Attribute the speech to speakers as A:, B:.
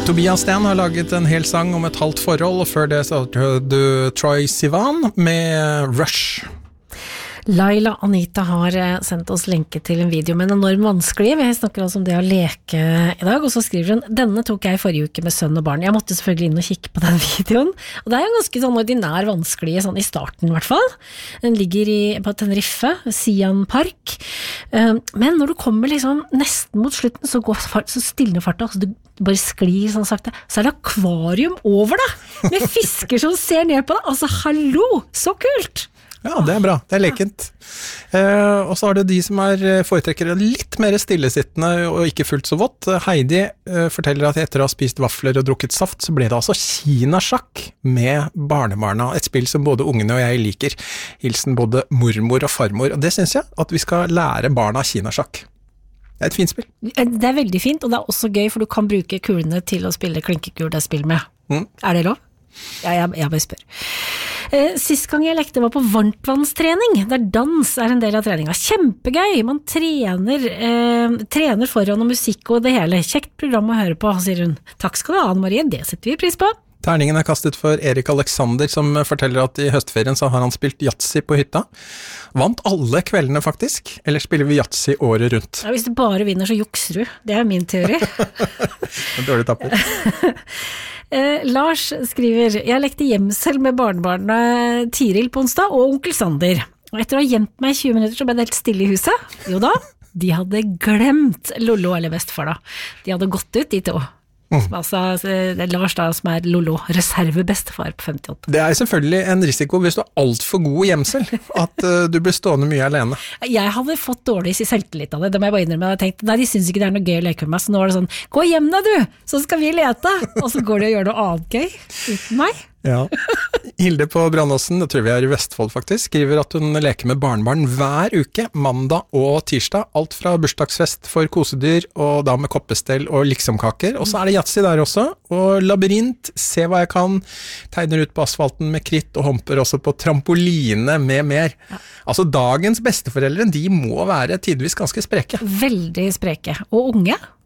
A: Tobias Sten har laget en hel sang om et halvt forhold, og før det så hørte du Troye Sivan med Rush.
B: Laila Anita har sendt oss lenke til en video med en enorm vanskelig. Vi snakker altså om det å leke i dag, og så skriver hun: denne tok jeg forrige uke med sønn og barn. Jeg måtte selvfølgelig inn og kikke på den videoen, og det er jo ganske sånn ordinær vanskelig, sånn i starten i hvert fall. Den ligger på Tenerife, Sian Park, men når du kommer liksom nesten mot slutten, så stilner farta, så du bare sklir sånn sakte, så det akvarium over da, med fisker som ser ned på deg. Altså, hallo, så kult!
A: Ja, det er bra, det er lekent. Og så har det de som foretrekker litt mer stillesittende og ikke fullt så vått. Heidi forteller at etter å ha spist vafler og drukket saft, så ble det altså kinasjakk med barnebarna. Et spill som både ungene og jeg liker. Hilsen både mormor og farmor. Og det synes jeg at vi skal lære barna kinasjakk. Det er et fint spill.
B: Det er veldig fint, og det er også gøy, for du kan bruke kulene til å spille klinkekulespill med. Er det lov? Ja, jeg bare spør. Sist gang jeg lekte var på varmtvannstrening, der dans er en del av treninga. Kjempegøy! Man trener foran og musikk og det hele. Kjekt program å høre på, sier hun. Takk skal du ha, Anne Marie, det setter vi pris på.
A: Terningen er kastet for Erik Alexander, som forteller at i høstferien så har han spilt yatzy på hytta. Vant alle kveldene faktisk, eller spiller vi yatzy året rundt?
B: Ja, hvis du bare vinner så jukser du, det er min teori.
A: En dårlig tapper.
B: Lars skriver: jeg lekte gjemsel med barnebarnet Tiril på onsdag og onkel Sander. Og etter å ha gjemt meg i 20 minutter så ble det helt stille i huset. Jo da, de hadde glemt Lollo eller bestefar da. De hadde gått ut, de to. Altså, det er Lars da som er Lollo, reservebestefar på 58.
A: Det er selvfølgelig en risiko hvis du har alt for god gjemsel, at du blir stående mye alene.
B: Jeg hadde fått dårlig selvtillit av det, det må jeg bare innrømme. Jeg tenkte, nei, de synes ikke det er noe gøy å leke med meg, så nå var det sånn: gå hjem da du, så skal vi lete. Og så går de og gjør noe annet gøy uten meg.
A: Ja. Hilde på Brannåsen, det tror vi er i Vestfold faktisk, skriver at hun leker med barnebarn hver uke, mandag og tirsdag, alt fra bursdagsfest for kosedyr, og da med koppestell og liksomkaker, og så er det yatzy der også, og labyrint, se hva jeg kan, tegner ut på asfalten med kritt, og homper også på trampoline med mer. Ja. Altså dagens besteforeldre, de må være tidvis ganske spreke.
B: Veldig spreke, og unge.